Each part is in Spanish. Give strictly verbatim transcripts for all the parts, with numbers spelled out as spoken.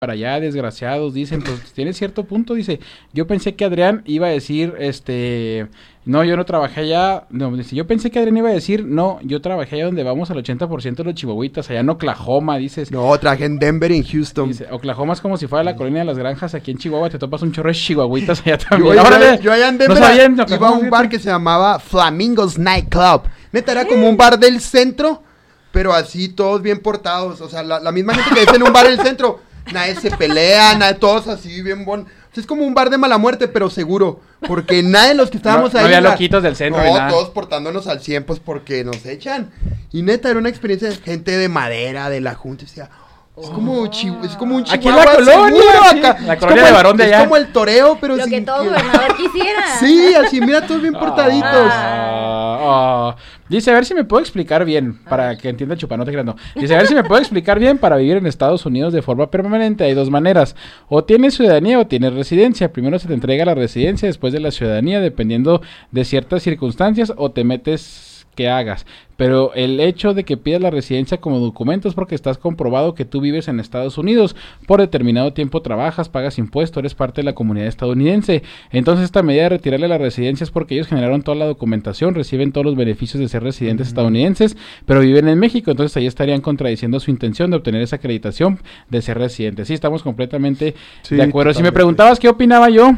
para allá, desgraciados, dicen, pues tiene cierto punto, dice, yo pensé que Adrián iba a decir, este, no, yo no trabajé allá, no, dice, yo pensé que Adrián iba a decir, no, yo trabajé allá donde vamos al ochenta por ciento de los chihuahuitas, allá en Oklahoma, dices. No, trabajé en Denver y en Houston. Dice, Oklahoma es como si fuera la colonia de las granjas, aquí en Chihuahua te topas un chorro de chihuahuitas allá también. Yo, Órale, yo, yo allá en Denver no sabía, en iba Oklahoma, a un bar que se llamaba Flamingos Nightclub. Neta, era como un bar del centro, pero así todos bien portados, o sea, la, la misma gente que es en un bar del centro. Nadie se pelea, nadie, todos así bien bon. O sea, es como un bar de mala muerte, pero seguro. Porque nadie de los que estábamos no, ahí. No había la... loquitos del centro. No, todos portándonos al cien, pues porque nos echan. Y neta, era una experiencia de gente de madera, de la junta. O sea, es como, chi... es como un chihuahua. Aquí en la colonia, seguro, sí. acá. La Es colonia de varón de allá. Es como el toreo, pero Lo sin que todo que... gobernador quisiera. Sí, así, mira, todos bien portaditos. Ah, ah. Dice, a ver si me puedo explicar bien, para que entienda Chupanote creando. Dice, a ver si me puedo explicar bien, para vivir en Estados Unidos de forma permanente hay dos maneras. O tienes ciudadanía o tienes residencia. Primero se te entrega la residencia, después de la ciudadanía, dependiendo de ciertas circunstancias, o te metes que hagas. Pero el hecho de que pidas la residencia como documento es porque estás comprobado que tú vives en Estados Unidos, por determinado tiempo trabajas, pagas impuestos, eres parte de la comunidad estadounidense. Entonces esta medida de retirarle la residencia es porque ellos generaron toda la documentación, reciben todos los beneficios de ser residentes uh-huh. estadounidenses, pero viven en México, entonces ahí estarían contradiciendo su intención de obtener esa acreditación de ser residentes. Sí, estamos completamente sí, de acuerdo. Totalmente. Si me preguntabas qué opinaba yo,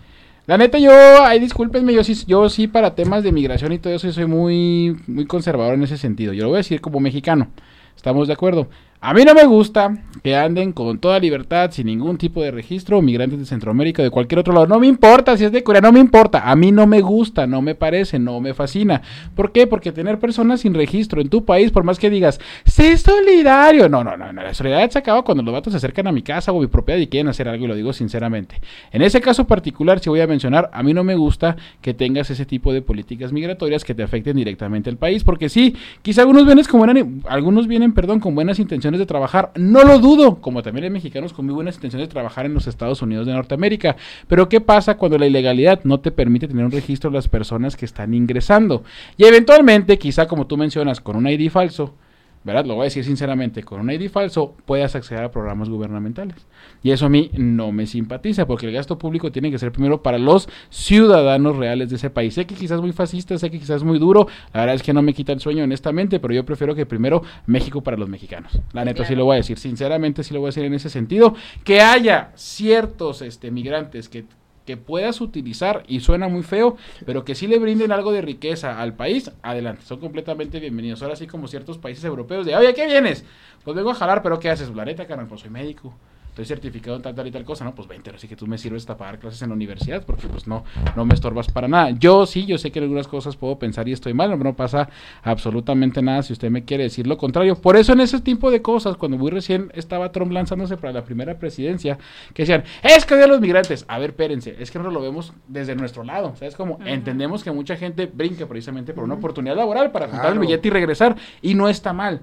la neta, yo, ay, discúlpenme, yo sí, yo sí para temas de migración y todo eso, yo soy muy, muy conservador en ese sentido. Yo lo voy a decir como mexicano, ¿estamos de acuerdo? A mí no me gusta que anden con toda libertad, sin ningún tipo de registro, migrantes de Centroamérica, de cualquier otro lado. No me importa si es de Corea, no me importa. A mí no me gusta, no me parece, no me fascina. ¿Por qué? Porque tener personas sin registro en tu país, por más que digas, sé solidario. No, no, no, no. La solidaridad se acaba cuando los vatos se acercan a mi casa o mi propiedad y quieren hacer algo, y lo digo sinceramente. En ese caso particular, si voy a mencionar, a mí no me gusta que tengas ese tipo de políticas migratorias que te afecten directamente al país. Porque sí, quizá algunos vienen con buenas, algunos vienen, perdón, con buenas intenciones de trabajar, no lo dudo, como también hay mexicanos con muy buenas intenciones de trabajar en los Estados Unidos de Norteamérica, pero ¿qué pasa cuando la ilegalidad no te permite tener un registro de las personas que están ingresando? Y eventualmente, quizá como tú mencionas, con un I D falso, ¿verdad? Lo voy a decir sinceramente, con un I D falso puedas acceder a programas gubernamentales. Y eso a mí no me simpatiza, porque el gasto público tiene que ser primero para los ciudadanos reales de ese país. Sé que quizás es muy fascista, sé que quizás es muy duro, la verdad es que no me quita el sueño honestamente, pero yo prefiero que primero México para los mexicanos. La neta, claro. Sí lo voy a decir, sinceramente sí lo voy a decir en ese sentido, que haya ciertos este, migrantes que... que puedas utilizar, y suena muy feo, pero que sí le brinden algo de riqueza al país, adelante, son completamente bienvenidos. Ahora sí, como ciertos países europeos de, oye, ¿qué vienes? Pues vengo a jalar, pero ¿qué haces? La neta, carnal, pues soy médico, estoy certificado en tal, tal y tal cosa, no, pues vente, así que tú me sirves hasta para dar clases en la universidad, porque pues no, no me estorbas para nada. Yo sí, yo sé que en algunas cosas puedo pensar y estoy mal, no, no pasa absolutamente nada si usted me quiere decir lo contrario. Por eso en ese tipo de cosas, cuando muy recién estaba Trump lanzándose para la primera presidencia, que decían, es que odio a los migrantes. A ver, espérense, es que no lo vemos desde nuestro lado, o sea, es como, uh-huh. entendemos que mucha gente brinca precisamente por una oportunidad laboral para juntar claro. el billete y regresar, y no está mal.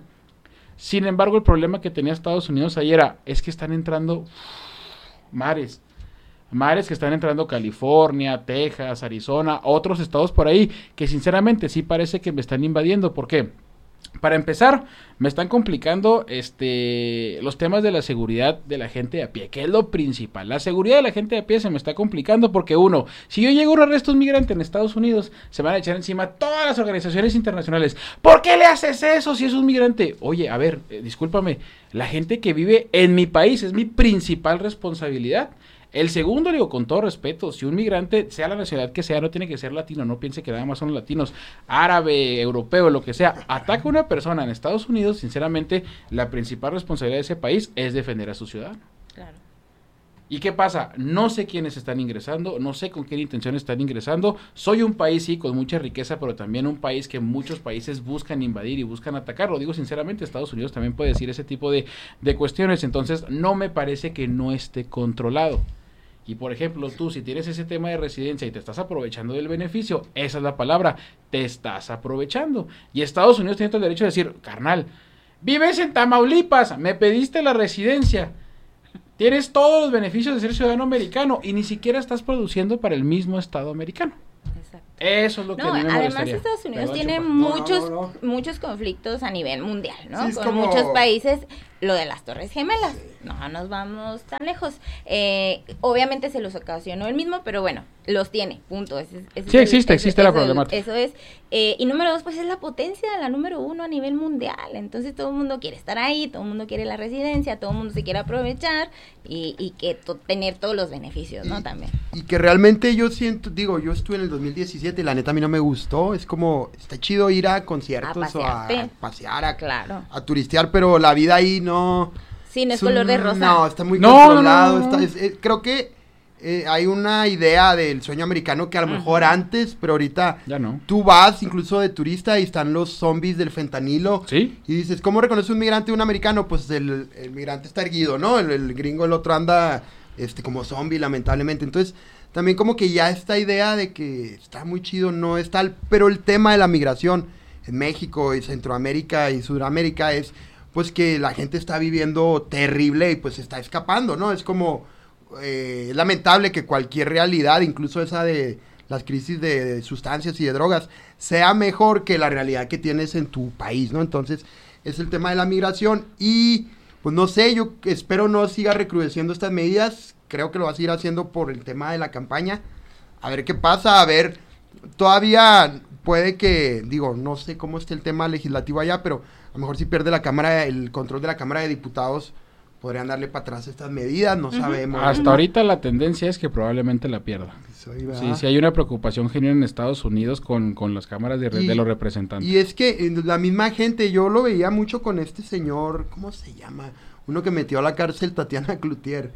Sin embargo, el problema que tenía Estados Unidos ahí era, es que están entrando mares, mares que están entrando California, Texas, Arizona, otros estados por ahí, que sinceramente sí parece que me están invadiendo. ¿Por qué? Para empezar, me están complicando este los temas de la seguridad de la gente de a pie, que es lo principal. La seguridad de la gente de a pie se me está complicando porque, uno, si yo llego a un arresto de un migrante en Estados Unidos, se van a echar encima todas las organizaciones internacionales. ¿Por qué le haces eso si es un migrante? Oye, a ver, eh, discúlpame, la gente que vive en mi país es mi principal responsabilidad. El segundo, digo, con todo respeto, si un migrante, sea la nacionalidad que sea, no tiene que ser latino, no piense que nada más son latinos, árabe, europeo, lo que sea, ataca a una persona en Estados Unidos, sinceramente, la principal responsabilidad de ese país es defender a su ciudadano. Claro. ¿Y qué pasa? No sé quiénes están ingresando, no sé con qué intención están ingresando. Soy un país, sí, con mucha riqueza, pero también un país que muchos países buscan invadir y buscan atacar. Lo digo sinceramente, Estados Unidos también puede decir ese tipo de, de cuestiones. Entonces, no me parece que no esté controlado. Y por ejemplo, tú si tienes ese tema de residencia y te estás aprovechando del beneficio, esa es la palabra, te estás aprovechando. Y Estados Unidos tiene todo el derecho de decir, carnal, vives en Tamaulipas, me pediste la residencia, tienes todos los beneficios de ser ciudadano americano y ni siquiera estás produciendo para el mismo estado americano. Exacto. Eso es lo que no, a mí me además molestaría. Estados Unidos Perdón, tiene chupa. muchos no, no, no. muchos conflictos a nivel mundial, ¿no? Sí, con como... muchos países lo de las Torres Gemelas. No nos vamos tan lejos. Eh, obviamente se los ocasionó él mismo, pero bueno, los tiene, punto. Ese, ese sí, es existe, el, existe ese, la ese problemática. Eso es. Eh, y número dos, pues es la potencia, la número uno a nivel mundial. Entonces todo el mundo quiere estar ahí, todo el mundo quiere la residencia, todo el mundo se quiere aprovechar y, y que to- tener todos los beneficios, ¿no? Y, También. Y que realmente yo siento, digo, yo estuve en el dos mil diecisiete y la neta a mí no me gustó. Es como, está chido ir a conciertos A o a pasearte. pasear, a, Claro. a turistear, pero la vida ahí no... Sí, no es un- color de rosa. No, está muy No, controlado. no, no, no. Está, es- es- creo que eh, hay una idea del sueño americano que a lo Ujú. mejor antes, pero ahorita Ya no. tú vas incluso de turista y están los zombies del fentanilo. ¿Sí? Y dices, ¿cómo reconoce un migrante de un americano? Pues el, el migrante está erguido, ¿no? El, el gringo, el otro anda este como zombie, lamentablemente. Entonces, también como que ya esta idea de que está muy chido, no es tal. Pero el tema de la migración en México y Centroamérica y Sudamérica es, pues, que la gente está viviendo terrible y pues está escapando, ¿no? Es como, eh, es lamentable que cualquier realidad, incluso esa de las crisis de, de sustancias y de drogas, sea mejor que la realidad que tienes en tu país, ¿no? Entonces, es el tema de la migración y, pues, no sé, yo espero no siga recrudeciendo estas medidas, creo que lo va a seguir haciendo por el tema de la campaña, a ver qué pasa, a ver, todavía puede que, digo, no sé cómo esté el tema legislativo allá, pero a lo mejor si pierde la Cámara, el control de la Cámara de Diputados, podrían darle para atrás estas medidas, no Ujú. sabemos. Hasta ahorita la tendencia es que probablemente la pierda. Eso ahí va. Sí, sí hay una preocupación genuina en Estados Unidos con, con las cámaras de, re- Y- de los representantes. Y es que eh, la misma gente, yo lo veía mucho con este señor, ¿cómo se llama? Uno que metió a la cárcel Tatiana Cloutier.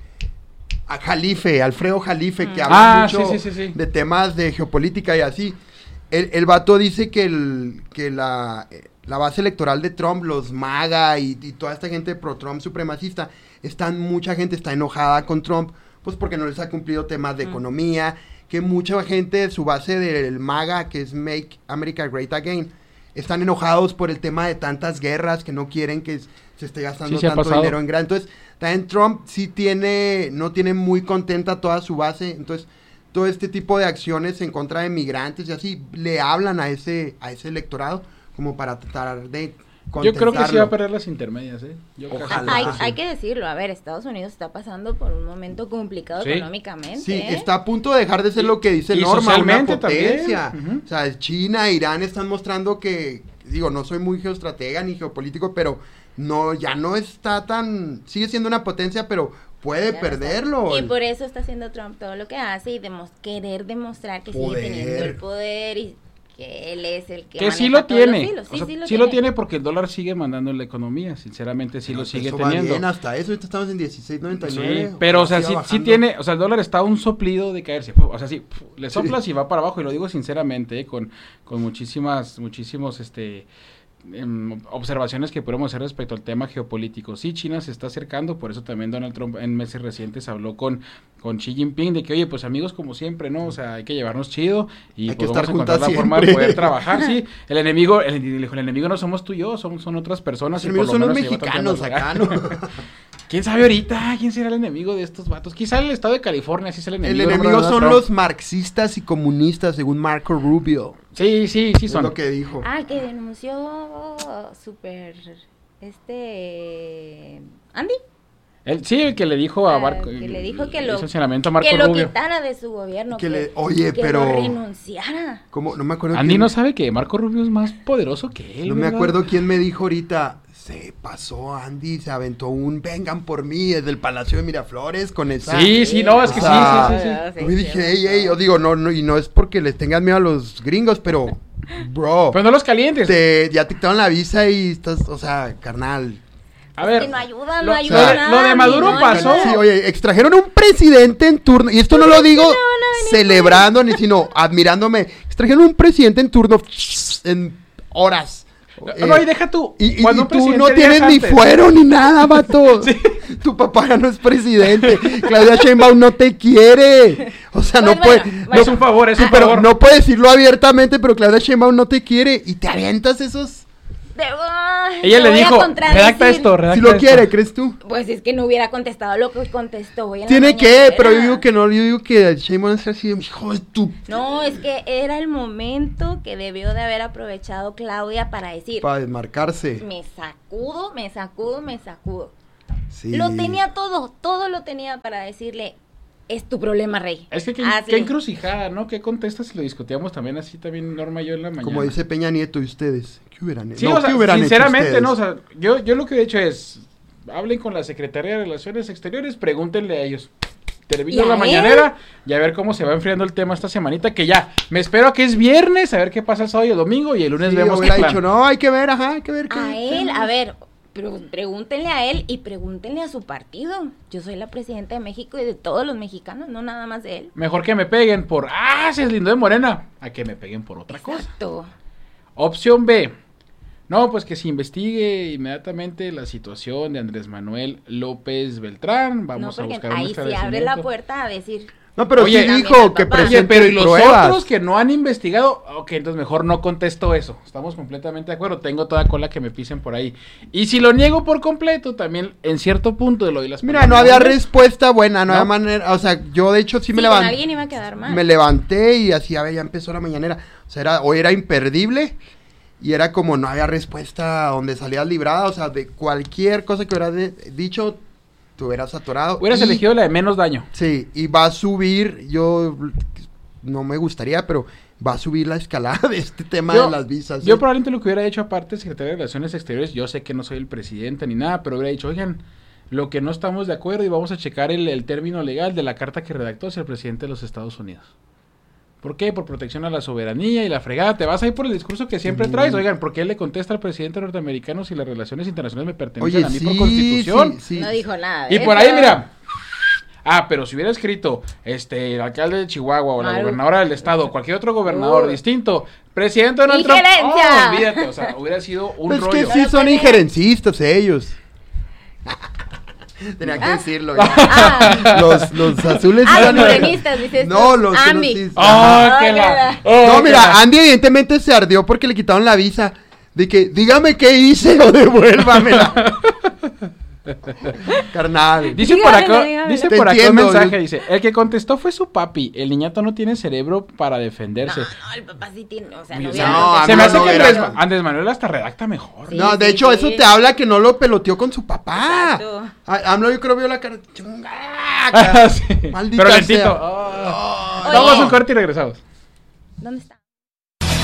A Jalife, Alfredo Jalife, que Mm. habla Ah, mucho sí, sí, sí, sí. de temas de geopolítica y así. El, el vato dice que, el, que la, eh, la base electoral de Trump, los MAGA y, y toda esta gente pro-Trump supremacista, están, mucha gente está enojada con Trump, pues porque no les ha cumplido temas de Mm. economía, que mucha gente, su base del MAGA, que es Make America Great Again, están enojados por el tema de tantas guerras, que no quieren que s- se esté gastando Sí, sí ha tanto pasado. dinero en gran. Entonces, también Trump sí tiene, no tiene muy contenta toda su base, entonces todo este tipo de acciones en contra de migrantes y así le hablan a ese a ese electorado como para tratar de Yo creo que sí va a contentarlo. perder las intermedias, ¿eh? Yo creo que Ojalá. Hay, sí. hay que decirlo, a ver, Estados Unidos está pasando por un momento complicado Sí. económicamente. Sí, ¿eh? está a punto de dejar de ser Y- lo que dice y Norma, una socialmente potencia. también. Ujú. O sea, China, Irán están mostrando que, digo, no soy muy geostratega ni geopolítico, pero no, ya no está tan, sigue siendo una potencia, pero puede Ya no está. perderlo. Y por eso está haciendo Trump todo lo que hace y demos- querer demostrar que Poder. sigue teniendo el poder y que él es el que Que sí maneja lo todos los tiene. hilos. Sí, O sea, sí lo sí tiene. lo tiene porque el dólar sigue mandando en la economía. Sinceramente, sí Pero lo sigue eso va teniendo. bien hasta eso, ahorita estamos en dieciséis noventa y Sí, nueve. pero o sea, Ojalá sí, siga sí bajando. tiene, o sea, el dólar está a un soplido de caerse. O sea, sí, le soplas y va para abajo, y lo digo sinceramente, eh, con, con muchísimas, muchísimos, este, em, observaciones que podemos hacer respecto al tema geopolítico. Sí, China se está acercando, por eso también Donald Trump en meses recientes habló con, con Xi Jinping de que, oye, pues amigos como siempre, ¿no? O sea, hay que llevarnos chido y Hay que pues estar vamos a encontrar la juntas forma de siempre. poder trabajar, sí. El enemigo, el, el, el enemigo no somos tú y yo, son, son otras personas. Los y por enemigos lo son los menos se lleva mexicanos tanto acá, ¿no? ¿Quién sabe ahorita? ¿Quién será el enemigo de estos vatos? Quizá el estado de California, sí es el El enemigo. enemigo ¿no? son Trump. los marxistas y comunistas, según Marco Rubio. Sí, sí, sí Es son. lo que dijo. Ah, que denunció super este Andy, El, sí, el que le dijo a Ah, Marco. que le dijo que el lo- sancionamiento a Marco que lo Rubio. quitara de su gobierno, Que le- oye, que pero- lo renunciara. ¿Cómo? No me acuerdo Andy quién- no sabe que Marco Rubio es más poderoso que él. No me ¿verdad? acuerdo quién me dijo ahorita. Se pasó Andy, se aventó un vengan por mí desde el Palacio de Miraflores con esa. Sí, sí, no, es que O sea, sí, sí, sí, sí. Yo dije, ey, ey, yo digo, no, no, y no es porque les tengas miedo a los gringos, pero, bro, Pero no los calientes. te, ya te quitaron la visa y estás, o sea, carnal. A ver. que no ayuda, no lo- ayuda o sea, nada, lo de Maduro no pasó. ayuda. Sí, oye, extrajeron un presidente en turno, y esto no lo digo celebrando, ni sino admirándome. Extrajeron un presidente en turno en horas. Eh, No, y deja tú. Y, y- cuando y un tú presidente no días tienes ni antes- fuero ni nada, vato. Tu papá ya no es presidente. Claudia Sheinbaum no te quiere. O sea, no Bueno, puede. bueno, no- Es un favor, es un sí, pero favor. no puede decirlo abiertamente, pero Claudia Sheinbaum no te quiere. Y te avientas esos. De- ay, Ella te le voy a dijo, contradecir. redacta esto, redacta Si lo esto. quiere, ¿crees tú? Pues es que no hubiera contestado lo que contestó hoy en la Tiene que, mañanera. pero yo digo que no, yo digo que Sheinbaum es así, hijo de tu... No, es que era el momento que debió de haber aprovechado Claudia para decir, Para desmarcarse. me sacudo, me sacudo, me sacudo. Sí. Lo tenía todo, todo lo tenía para decirle, es tu problema, rey. Es que qué, Hazle. qué encrucijada, ¿no? ¿Qué contestas si lo discutíamos también así, también Norma y yo en la mañana? Como dice Peña Nieto y ustedes. ¿Qué hubieran hecho? Sí, No, o sea, ¿qué hubieran hecho sinceramente, ustedes? ¿no? O sea, yo, yo lo que he hecho es, hablen con la Secretaría de Relaciones Exteriores, pregúntenle a ellos. Termino ¿Y a la él? mañanera y a ver cómo se va enfriando el tema esta semanita, que ya, me espero a que es viernes, a ver qué pasa el sábado y el domingo, y el lunes Sí, vemos qué hubiera plan. dicho, no, hay que ver, ajá, hay que ver. qué- A qué- él, a ver, pero pregúntenle a él y pregúntenle a su partido. Yo soy la presidenta de México y de todos los mexicanos, no nada más de él. Mejor que me peguen por, ah, se deslindó de Morena, a que me peguen por otra cosa. Exacto. Opción B. No, pues que se investigue inmediatamente la situación de Andrés Manuel López Beltrán. No, Vamos a porque buscar un ahí sí abre esclarecimiento. la puerta a decir, No, pero Oye, sí también dijo el que papá. Oye, presente pero ¿y los pruebas. otros que no han investigado? Ok, entonces mejor no contesto eso. Estamos completamente de acuerdo. Tengo toda cola que me pisen por ahí. Y si lo niego por completo, también en cierto punto de lo de las Mira, no había palabras, respuesta buena, no, No. había manera, o sea, yo de hecho sí, sí, me con levanté. alguien iba a quedar mal. Me levanté y así, a ver, ya empezó la mañanera. O sea, era, o era imperdible y era como no había respuesta donde salías librada. O sea, de cualquier cosa que hubieras de- dicho, te hubieras atorado. Hubieras Y- elegido la de menos daño. Sí, y va a subir, yo no me gustaría, pero va a subir la escalada de este tema Yo- de las visas. Yo ¿eh? probablemente lo que hubiera hecho aparte, Secretaría de Relaciones Exteriores, yo sé que no soy el presidente ni nada, pero hubiera dicho, oigan, lo que no estamos de acuerdo y vamos a checar el, el término legal de la carta que redactó hacia el presidente de los Estados Unidos. ¿Por qué? Por protección a la soberanía y la fregada. Te vas a ir por el discurso que siempre Mm. traes. Oigan, ¿por qué le contesta al presidente norteamericano si las relaciones internacionales me pertenecen Oye, a mí sí, por constitución? sí, sí. No dijo nada. de Y por eso. ahí, mira. Ah, pero si hubiera escrito, este, el alcalde de Chihuahua o la Maru. gobernadora del estado, o cualquier otro gobernador Uh. distinto, presidente Donald Trump, ¡Injerencia! oh, olvídate, o sea, hubiera sido un Es rollo. que sí son injerencistas ellos. Tenía que Ah. decirlo. ya. Ah, Los, los azules ah, los son- morenistas, dices No, tú. los que no- Ami. sí, Oh, Ah, que qué la- la- oh, No, que mira, la- Andy evidentemente se ardió porque le quitaron la visa. De que, dígame qué hice o devuélvamela. Carnal. Dice por Dígamelo, acá, dígamelo. dice Te por acá un entiendo, mensaje, yo- dice, el que contestó fue su papi, el niñato no tiene cerebro para No, defenderse. no, el papá sí tiene, o sea, No, no hubiera no, contestado. se me no, hace no, que era- Andrés, Andrés Manuel hasta redacta mejor. Sí. No, de hecho, eso te habla que no lo peloteó con su papá. Exacto. A- AMLO yo creo vio la cara. chunga, Ah, sí. Maldita Pero lentito. sea. Ah. Oye. Vamos a un corte y regresamos. ¿Dónde está?